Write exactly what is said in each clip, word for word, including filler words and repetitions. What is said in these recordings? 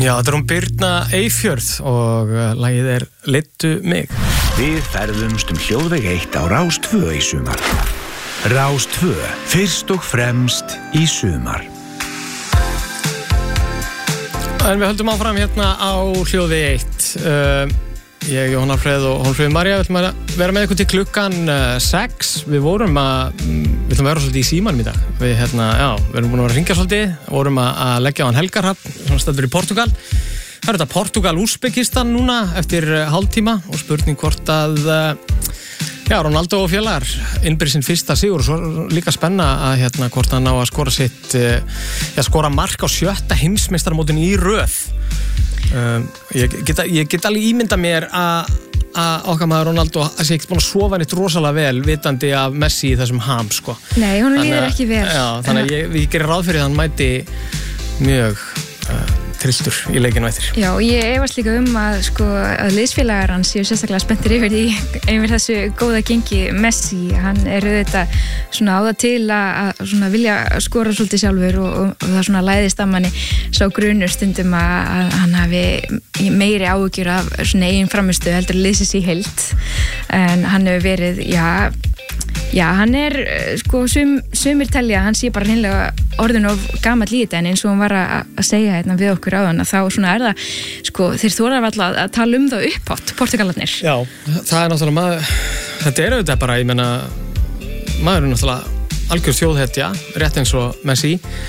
Já, þetta er um Birna Eyfjörð og lagið er Leiddu mig. Við ferðumst um hljóðveg eitt á Rás tvö í sumar. Rás tvö, fyrst og fremst í sumar. En við höldum áfram hérna á hljóðveg eitt. Uh, ég, Jóhann Alfreð og Hólmfríður María, við ætlum að vera með ykkur til klukkan uh, sex. Við vorum að, við ætlum að vera svolítið í símanum í dag. Við, hérna, já, við erum búin að vera að hringja svolítið, vorum að, að leggja á hann Helgarhafn, sem stættur í Portúgal. Það er þetta Portúgal-Úsbekistan núna eftir uh, hálftíma og spurning hvort að, uh, já, Ronaldo og félagar innbyrði sinn fyrsta sigur og svo líka spenna að hérna hvort hann á að skora sitt, uh, já, skora mark á sjötta heimsmeistaramótinu í röð. Um, ég get, ég get alveg ímynda mér að að okkar maður Ronaldo sé ekki búin að sofa neitt rosalega vel vitandi af Messi í þessum ham, sko. Nei, hún líður ekki vel. Já, þannig að ég, ég gerir ráð fyrir að hann mæti mjög uh, trilltur í leikinu eftir. Já, og ég efast líka um að, sko, að liðsfélagar hans séu sérstaklega spenntir yfir því yfir þessu góða gengi Messi. Hann er auðvitað svona á það til að, að svona vilja skora svolítið sjálfur og, og, og það svona læðist að manni sá grunur stundum að, að hann hafi meiri áhyggjur af svona eigin framistöðu heldur liðsins í heild. En hann hefur verið, já, já, hann er, sko, sum, sumir telja að hann sé bara hreinlega orðin of gamall í þetta, en eins og hann var að, að segja hérna við okkur áðan að þá svona er það, sko, þeir þola alltaf að tala um það upphátt, Portugalarnir. Já, það er náttúrulega maður, þetta er auðvitað bara, ég menna, maður er náttúrulega algjör þjóðhetja, rétt eins og Messi,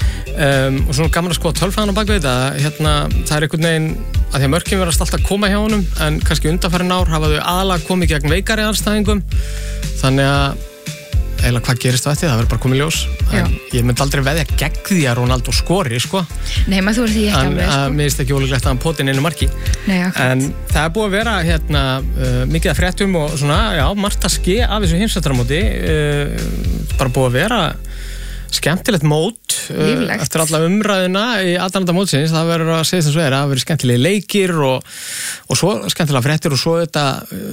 um, og svona gaman að skoða tölfræðan á bakvið þetta, hérna, það er einhvern veginn, að því að mörkin verðast alltaf að koma hjá honum, en kannski undanfarin ár hafa þau aðalega komið gegn veikari andstæðingum, þannig að eða hvað gerist það eftir, það verður bara komið ljós. En ég myndi aldrei veðja gegn því að Ronaldo skori, sko. Nei, maður þú er því ekki alveg, sko. En mér finnst ekki ólíklegt að hann potin einu marki. Nei, akkurat. En það er búið að vera hérna uh, mikið að fréttum og svona, já, margt að ske af þessu heimsmeistaramóti. Uh, bara búið að vera skemmtilegt mót uh, eftir alla umræðuna í aðdannanda mótsins. Það verður að segja þess að vera, það verður skemmtilegi leikir og, og svo skemmtilega fréttir og svo þetta,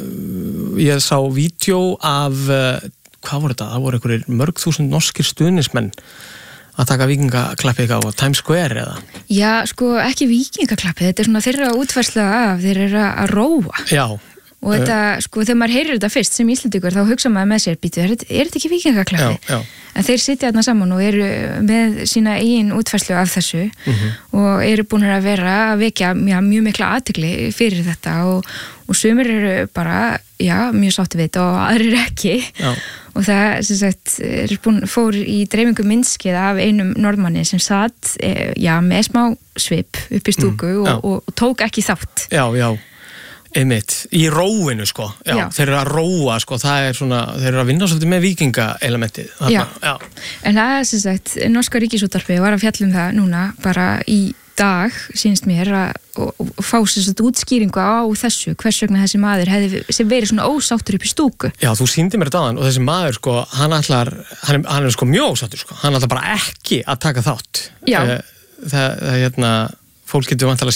uh, ég sá vídeo af uh, hvað voru þetta? Það voru einhverjir mörg þúsund norskir stuðningsmenn að taka víkingaklappið á Times Square eða? Já, sko, ekki víkingaklappið, þetta er svona þeirra útfærsla af, þeir eru að róa. Já. Og þetta, sko, þegar maður heyrir þetta fyrst sem Íslendingur, þá hugsa maður með sér, býtu, er, er þetta ekki víkingaklappið? Já, já. En þeir sitja þarna saman og eru með sína eigin útfærslu af þessu mm-hmm. og eru búin að vera að vekja já, mjög mikla athygli fyrir þetta og, og sumir eru bara, já, mjög sátti við þetta og aðrir ekki. Já. Og það, sem sagt, er búin, fór í dreifingu myndskið af einum norðmanni sem satt, já, með smá svip upp í stúku mm, og, og, og tók ekki þátt. Já, já. Einmitt, í róinu, sko. Já, já. Þeir eru að róa, sko, það er svona, þeir eru að vinna svolítið með víkingaelementið. Já. Já, en það er, sem sagt, norska ríkisútvarpið var að fjalla um það núna, bara í dag, sýnist mér, að og, og fá sem sagt útskýringu á þessu, hvers vegna þessi maður hefði sem verið svona ósáttur upp í stúku. Já, þú sýndi mér þetta áðan og þessi maður, sko, hann ætlar, hann er, hann er sko mjög ósáttur, sko, hann ætlar bara ekki að taka þátt. Já. Það, það, hérna, fólk getur vantilega